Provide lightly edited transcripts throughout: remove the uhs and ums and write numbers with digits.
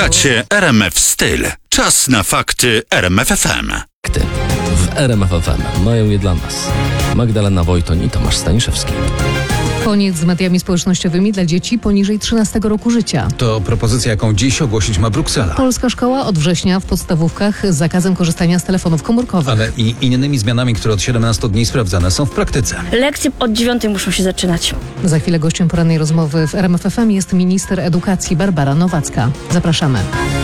Słuchacie RMF Styl. Czas na fakty RMF FM. W RMF FM mają je dla nas Magdalena Wojtoń i Tomasz Staniszewski. Koniec z mediami społecznościowymi dla dzieci poniżej 13 roku życia. To propozycja, jaką dziś ogłosić ma Bruksela. Polska szkoła od września w podstawówkach z zakazem korzystania z telefonów komórkowych. Ale i innymi zmianami, które od 17 dni sprawdzane są w praktyce. Lekcje od 9 muszą się zaczynać. Za chwilę gościem porannej rozmowy w RMF FM jest minister edukacji Barbara Nowacka. Zapraszamy.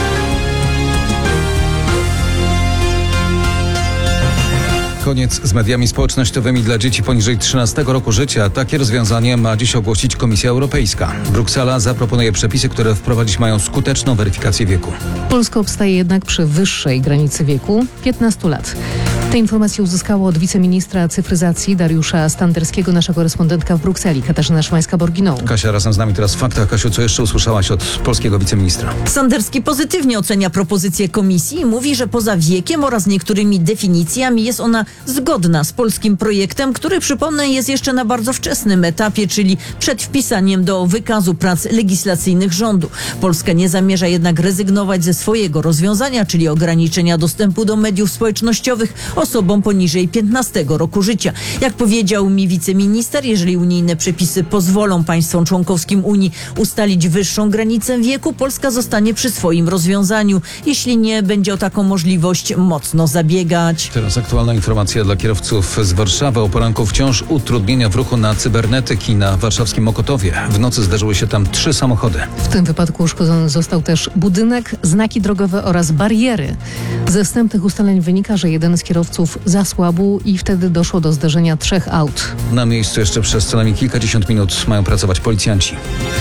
Koniec z mediami społecznościowymi dla dzieci poniżej 13 roku życia. Takie rozwiązanie ma dziś ogłosić Komisja Europejska. Bruksela zaproponuje przepisy, które wprowadzić mają skuteczną weryfikację wieku. Polska obstaje jednak przy wyższej granicy wieku 15 lat. Te informacje uzyskało od wiceministra cyfryzacji Dariusza Standerskiego nasza korespondentka w Brukseli, Katarzyna Szymańska-Borginą. Kasia razem z nami teraz w faktach. Kasiu, co jeszcze usłyszałaś od polskiego wiceministra? Standerski pozytywnie ocenia propozycję komisji i mówi, że poza wiekiem oraz niektórymi definicjami jest ona zgodna z polskim projektem, który, przypomnę, jest jeszcze na bardzo wczesnym etapie, czyli przed wpisaniem do wykazu prac legislacyjnych rządu. Polska nie zamierza jednak rezygnować ze swojego rozwiązania, czyli ograniczenia dostępu do mediów społecznościowych osobom poniżej 15 roku życia. Jak powiedział mi wiceminister, jeżeli unijne przepisy pozwolą państwom członkowskim Unii ustalić wyższą granicę wieku, Polska zostanie przy swoim rozwiązaniu. Jeśli nie, będzie o taką możliwość mocno zabiegać. Teraz aktualna informacja dla kierowców z Warszawy. O poranku wciąż utrudnienia w ruchu na Cybernetyk i na warszawskim Mokotowie. W nocy zdarzyły się tam 3 samochody. W tym wypadku uszkodzony został też budynek, znaki drogowe oraz bariery. Ze wstępnych ustaleń wynika, że jeden z kierowców zasłabł i wtedy doszło do zderzenia 3 aut. Na miejscu jeszcze przez co najmniej kilkadziesiąt minut mają pracować policjanci.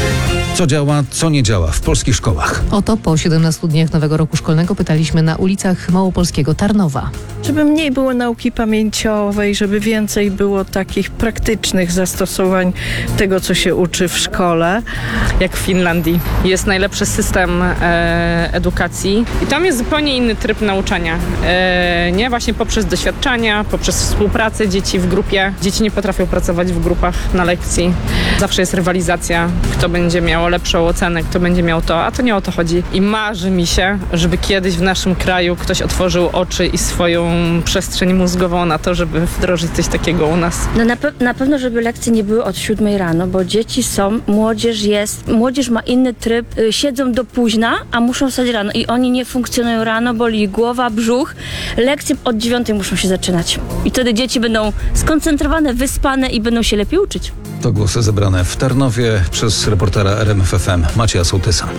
Co działa, co nie działa w polskich szkołach? O to po 17 dniach nowego roku szkolnego pytaliśmy na ulicach małopolskiego Tarnowa. Żeby mniej było nauki pamięciowej, żeby więcej było takich praktycznych zastosowań tego, co się uczy w szkole. Jak w Finlandii. Jest najlepszy system edukacji i tam jest zupełnie inny tryb nauczania. Nie właśnie poprzez doświadczenia, poprzez współpracę dzieci w grupie. Dzieci nie potrafią pracować w grupach na lekcji. Zawsze jest rywalizacja, kto będzie miał lepszą ocenę, kto będzie miał to, a to nie o to chodzi. I marzy mi się, żeby kiedyś w naszym kraju ktoś otworzył oczy i swoją przestrzeń mózgową na to, żeby wdrożyć coś takiego u nas. No na pewno, żeby lekcje nie były od 7 rano, bo dzieci są, młodzież ma inny tryb, siedzą do późna, a muszą wstać rano i oni nie funkcjonują rano, boli ich głowa, brzuch. Lekcje od 9 muszą się zaczynać. I wtedy dzieci będą skoncentrowane, wyspane i będą się lepiej uczyć. To głosy zebrane w Tarnowie przez reportera RMF FM Macieja Sołtysa.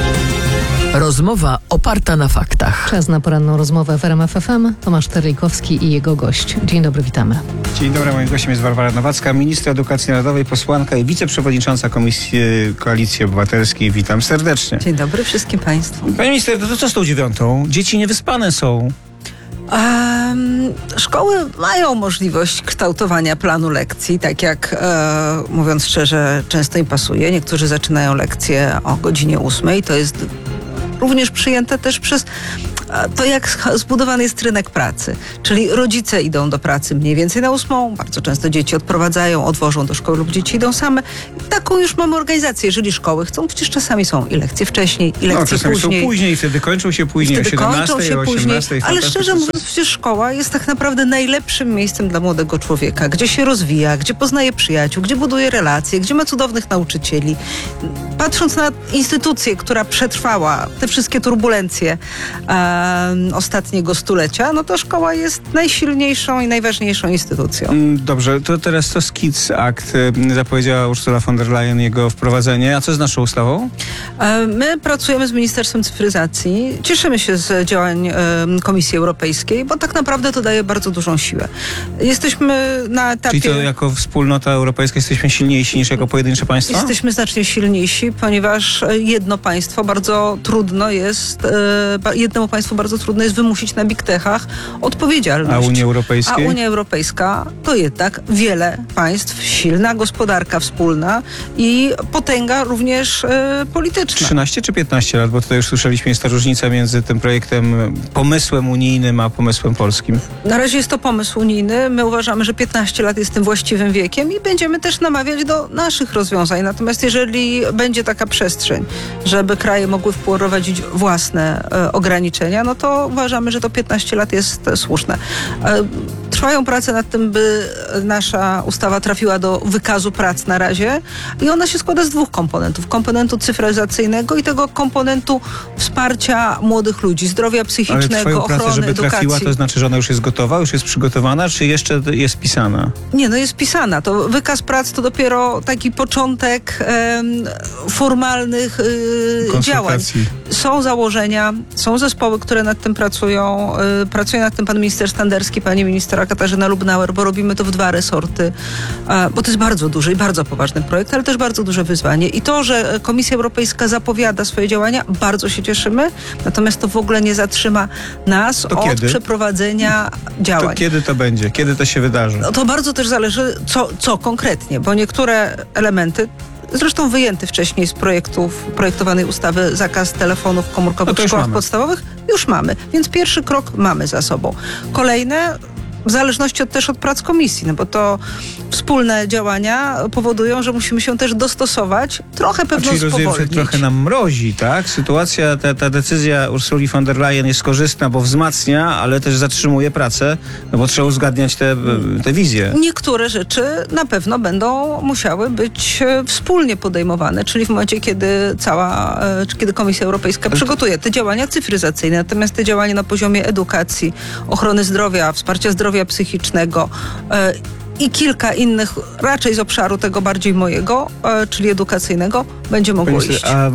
Rozmowa oparta na faktach. Czas na poranną rozmowę w RMF FM. Tomasz Terlikowski i jego gość. Dzień dobry, witamy. Dzień dobry, moim gościem jest Barbara Nowacka, minister edukacji narodowej, posłanka i wiceprzewodnicząca Komisji Koalicji Obywatelskiej. Witam serdecznie. Dzień dobry wszystkim państwu. Pani minister, to co z tą 9? Dzieci niewyspane są. Szkoły mają możliwość kształtowania planu lekcji, tak jak, mówiąc szczerze, często im pasuje. Niektórzy zaczynają lekcje o godzinie 8. To jest również przyjęte też przez to, jak zbudowany jest rynek pracy. Czyli rodzice idą do pracy mniej więcej na 8. Bardzo często dzieci odprowadzają, odwożą do szkoły lub dzieci idą same. Taką już mamy organizację. Jeżeli szkoły chcą, przecież czasami są i lekcje wcześniej, i lekcje czasami później. Są później, wtedy kończą się później o 17, o 18. Ale szczerze mówiąc, przecież szkoła jest tak naprawdę najlepszym miejscem dla młodego człowieka, gdzie się rozwija, gdzie poznaje przyjaciół, gdzie buduje relacje, gdzie ma cudownych nauczycieli. Patrząc na instytucję, która przetrwała te wszystkie turbulencje ostatniego stulecia, no to szkoła jest najsilniejszą i najważniejszą instytucją. Dobrze, to teraz to Kids Act. Zapowiedziała Ursula von der Leyen jego wprowadzenie. A co z naszą ustawą? My pracujemy z Ministerstwem Cyfryzacji. Cieszymy się z działań Komisji Europejskiej, bo tak naprawdę to daje bardzo dużą siłę. Jesteśmy na etapie... Czyli to jako wspólnota europejska jesteśmy silniejsi niż jako pojedyncze państwa? Jesteśmy znacznie silniejsi, ponieważ jedno państwo bardzo trudno jest, jednemu państwu państwu bardzo trudno jest wymusić na big techach odpowiedzialność. A Unii Europejskiej? A Unia Europejska to jednak wiele państw, silna gospodarka wspólna i potęga również polityczna. 13 czy 15 lat? Bo tutaj już słyszeliśmy, jest ta różnica między tym projektem, pomysłem unijnym, a pomysłem polskim. Na razie jest to pomysł unijny. My uważamy, że 15 lat jest tym właściwym wiekiem i będziemy też namawiać do naszych rozwiązań. Natomiast jeżeli będzie taka przestrzeń, żeby kraje mogły wprowadzić własne ograniczenia, no to uważamy, że to 15 lat jest słuszne. Trwają prace nad tym, by nasza ustawa trafiła do wykazu prac na razie i ona się składa z dwóch komponentów. Komponentu cyfryzacyjnego i tego komponentu wsparcia młodych ludzi, zdrowia psychicznego, Ale trwają ochrony, prace, żeby edukacji. trafiła, to znaczy, że ona już jest gotowa, już jest przygotowana, czy jeszcze jest pisana? Nie, no jest pisana. To wykaz prac to dopiero taki początek formalnych działań. Są założenia, są zespoły, które nad tym pracują. Pracuje nad tym pan minister Standerski, pani ministra Katarzyna Lubnauer, bo robimy to w 2 resorty, bo to jest bardzo duży i bardzo poważny projekt, ale też bardzo duże wyzwanie. I to, że Komisja Europejska zapowiada swoje działania, bardzo się cieszymy, natomiast to w ogóle nie zatrzyma nas od przeprowadzenia działań. To kiedy to będzie? Kiedy to się wydarzy? No to bardzo też zależy, co konkretnie, bo niektóre elementy, zresztą wyjęty wcześniej z projektowanej ustawy zakaz telefonów komórkowych w szkołach podstawowych, już mamy. Więc pierwszy krok mamy za sobą. Kolejne, w zależności też od prac komisji, no bo to wspólne działania powodują, że musimy się też dostosować, trochę pewno czyli rozumiem, spowolnić. że trochę nam mrozi, tak? Sytuacja, ta decyzja Ursuli von der Leyen jest korzystna, bo wzmacnia, ale też zatrzymuje pracę, no bo trzeba uzgadniać te wizje. Niektóre rzeczy na pewno będą musiały być wspólnie podejmowane, czyli w momencie, kiedy kiedy Komisja Europejska przygotuje te działania cyfryzacyjne, natomiast te działania na poziomie edukacji, ochrony zdrowia, wsparcia zdrowia psychicznego i kilka innych, raczej z obszaru tego bardziej mojego, czyli edukacyjnego, będzie mogło iść. A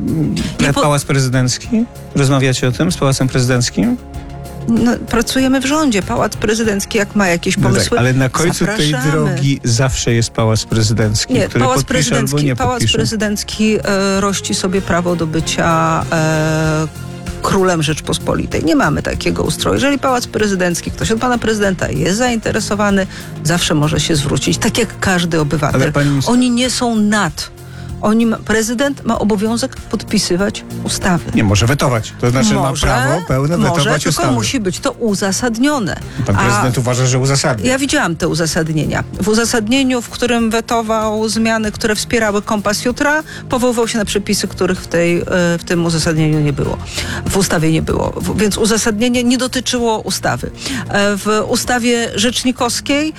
Pałac Prezydencki? Rozmawiacie o tym z Pałacem Prezydenckim? No, pracujemy w rządzie. Pałac Prezydencki, jak ma jakieś pomysły, tak, ale na końcu zapraszamy. tej drogi zawsze jest Pałac Prezydencki, który podpisze albo nie podpisze. Pałac Prezydencki rości sobie prawo do bycia królem Rzeczpospolitej. Nie mamy takiego ustroju. Jeżeli Pałac Prezydencki, ktoś od pana prezydenta jest zainteresowany, zawsze może się zwrócić, tak jak każdy obywatel. Oni nie są nad. Prezydent ma obowiązek podpisywać ustawy. Nie może wetować. To znaczy ma prawo pełne wetować ustawy. Tylko musi być to uzasadnione. Pan prezydent uważa, że uzasadnia. Ja widziałam te uzasadnienia. W uzasadnieniu, w którym wetował zmiany, które wspierały Kompas Jutra, powoływał się na przepisy, których w tym uzasadnieniu nie było. W ustawie nie było. Więc uzasadnienie nie dotyczyło ustawy. W ustawie rzecznikowskiej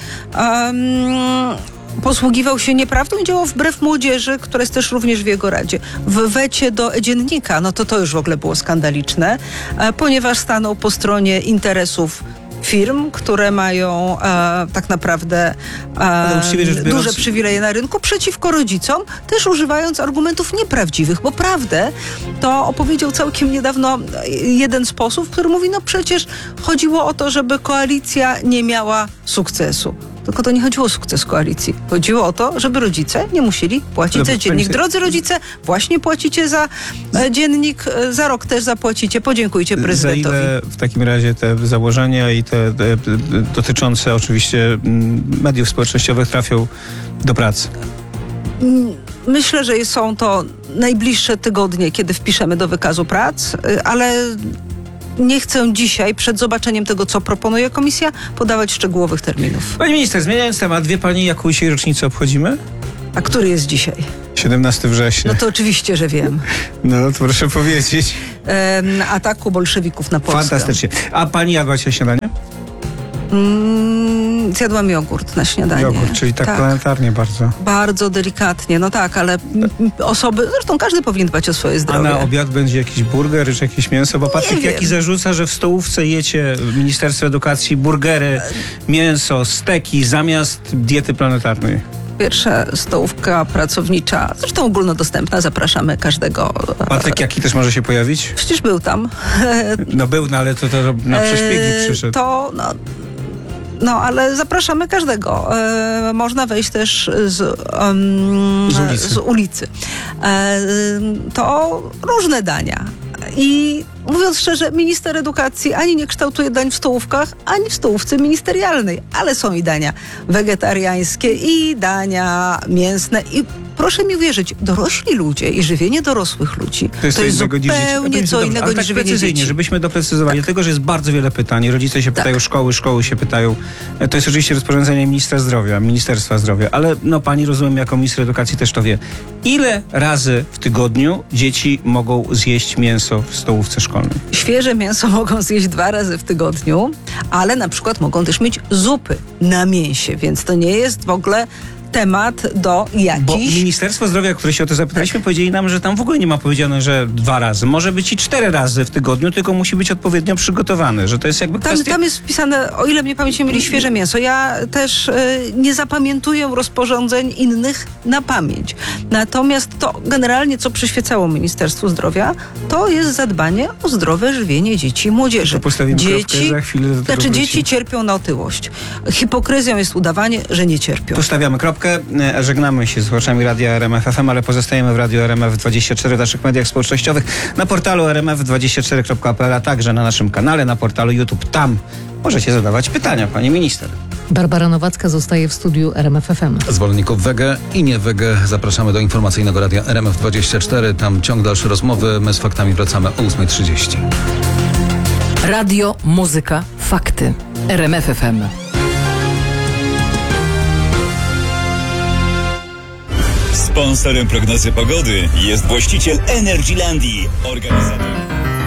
posługiwał się nieprawdą i działał wbrew młodzieży, która jest też również w jego radzie. W wecie do dziennika, no to już w ogóle było skandaliczne, ponieważ stanął po stronie interesów firm, które mają tak naprawdę duże przywileje na rynku, przeciwko rodzicom, też używając argumentów nieprawdziwych, bo prawdę to opowiedział całkiem niedawno jeden z posłów, który mówi, no przecież chodziło o to, żeby koalicja nie miała sukcesu. Tylko to nie chodziło o sukces koalicji. Chodziło o to, żeby rodzice nie musieli płacić za dziennik. Drodzy rodzice, właśnie płacicie za dziennik, za rok też zapłacicie. Podziękujcie prezydentowi. Za ile w takim razie te założenia i te dotyczące oczywiście mediów społecznościowych trafią do pracy? Myślę, że są to najbliższe tygodnie, kiedy wpiszemy do wykazu prac, ale nie chcę dzisiaj, przed zobaczeniem tego, co proponuje komisja, podawać szczegółowych terminów. Pani minister, zmieniając temat, wie pani, jaką dzisiaj rocznicę obchodzimy? A który jest dzisiaj? 17 września. No to oczywiście, że wiem. No to proszę powiedzieć. Ataku bolszewików na Polskę. Fantastycznie. A pani jadła dzisiaj śniadanie? Zjadłam jogurt na śniadanie. Jogurt, czyli tak planetarnie bardzo. Bardzo delikatnie, no tak, ale osoby, zresztą każdy powinien dbać o swoje zdrowie. A na obiad będzie jakiś burger czy jakieś mięso? Bo Patryk Jaki zarzuca, że w stołówce jecie w Ministerstwie Edukacji burgery, mięso, steki zamiast diety planetarnej. Pierwsza stołówka pracownicza, zresztą ogólnodostępna, zapraszamy każdego. Patryk Jaki też może się pojawić? Przecież był tam. No był, no ale to na prześpiegi przyszedł. No, ale zapraszamy każdego. Można wejść też z ulicy. To różne dania. I mówiąc szczerze, minister edukacji ani nie kształtuje dań w stołówkach, ani w stołówce ministerialnej, ale są i dania wegetariańskie, i dania mięsne, i proszę mi wierzyć, dorośli ludzie i żywienie dorosłych ludzi to jest zupełnie co innego niż żywienie precyzyjnie, dzieci. żebyśmy doprecyzowali, dlatego że jest bardzo wiele pytań. Rodzice się pytają, szkoły się pytają. To jest oczywiście rozporządzenie Ministerstwa Zdrowia, ale pani, rozumiem, jako minister edukacji też to wie. Ile razy w tygodniu dzieci mogą zjeść mięso w stołówce szkolnej? Świeże mięso mogą zjeść 2 razy w tygodniu, ale na przykład mogą też mieć zupy na mięsie, więc to nie jest w ogóle temat do jakichś... Bo Ministerstwo Zdrowia, które się o to zapytaliśmy, powiedzieli nam, że tam w ogóle nie ma powiedziane, że 2 razy. Może być i 4 razy w tygodniu, tylko musi być odpowiednio przygotowane, że to jest jakby kwestia... Tam jest wpisane, o ile mnie pamięć mieli świeże mięso. Ja też nie zapamiętuję rozporządzeń innych na pamięć. Natomiast to generalnie, co przyświecało Ministerstwu Zdrowia, to jest zadbanie o zdrowe żywienie dzieci i młodzieży. Postawimy kropkę, za chwilę do tego wrócimy. Dzieci cierpią na otyłość. Hipokryzją jest udawanie, że nie cierpią. Tu stawiamy kropkę. Żegnamy się z słuchaczami Radia RMF FM, ale pozostajemy w Radiu RMF24 w naszych mediach społecznościowych, na portalu rmf24.pl, a także na naszym kanale, na portalu YouTube. Tam możecie zadawać pytania, pani minister. Barbara Nowacka zostaje w studiu RMF FM. Zwolenników wege i nie wege zapraszamy do informacyjnego radia RMF24. Tam ciąg dalszy rozmowy. My z faktami wracamy o 8:30. Radio, muzyka, fakty. RMF FM. Sponsorem prognozy pogody jest właściciel Energylandii, organizator